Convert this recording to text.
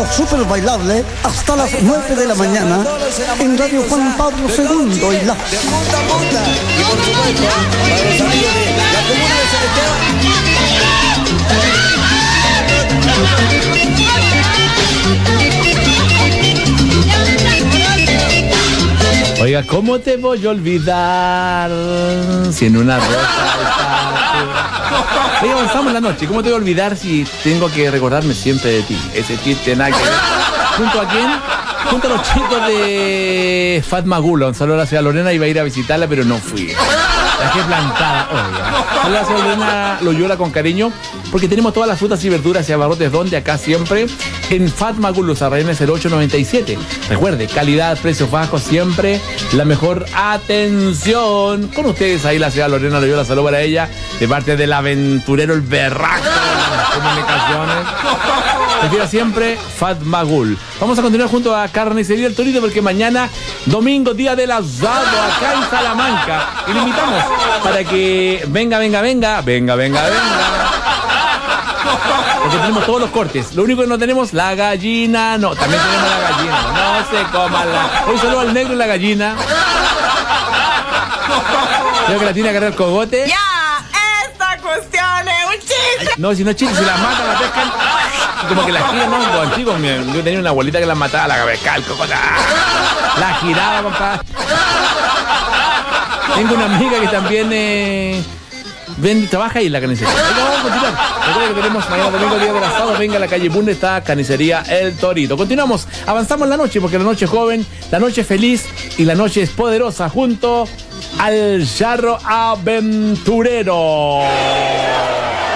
súper bailable hasta las 9 de la mañana en Radio Juan Pablo II y la... De punta a punta. Y por supuesto, para los amigos de la comuna de San Esteban. Oiga, ¿cómo te voy a olvidar si en una rosa está? Oiga, avanzamos en la noche. ¿Cómo te voy a olvidar si tengo que recordarme siempre de ti? Ese chiste nada que ver. ¿Junto a quién? Junto a los chicos de Fatma Gula. Un saludo a la ciudad Lorena. Iba a ir a visitarla, pero no fui. La dejé plantada. Oiga. Saludos a la ciudad Lorena Loyola con cariño, porque tenemos todas las frutas y verduras y abarrotes donde acá siempre en Fatma Gula, Sarrayanes 0897. Recuerde, calidad, precios bajos, siempre la mejor atención. Con ustedes ahí la ciudad Lorena Loyola. Saludo para ella de parte del aventurero el berraco de las comunicaciones. Prefiero siempre Fatma Gul. Vamos a continuar junto a Carnicería El Torito, porque mañana, domingo, día del asado, acá en Salamanca. Y le invitamos para que venga. Porque tenemos todos los cortes. Lo único que no tenemos, la gallina. No, también tenemos la gallina. No se coman la... Hoy saludo al negro y la gallina. Creo que la tiene que agarrar el cogote. ¡Ya! ¡Esta cuestión es un chiste! No, si no es chiste, si la matan, la pescan. Como que la giran, ¿no? Los antiguos, yo tenía una abuelita que la mataba, la cabeza, el cocote. La giraba, compadre. Tengo una amiga que también trabaja ahí en la carnicería. Vamos a continuar. Recuerden que tenemos mañana domingo, día del asado. Venga a la calle Bunde, está Carnicería El Torito. Continuamos, avanzamos en la noche, porque la noche es joven, la noche es feliz y la noche es poderosa, junto al Charro Aventurero.